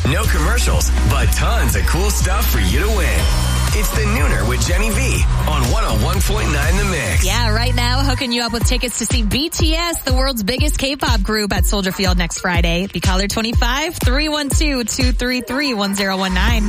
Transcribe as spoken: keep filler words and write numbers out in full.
No commercials, but tons of cool stuff for you to win. It's the Nooner with Jenny V on one oh one point nine The Mix. Yeah, right now, hooking you up with tickets to see B T S, the world's biggest K-pop group, at Soldier Field next Friday. Be caller twenty-five, three one two, two three three, one oh one nine.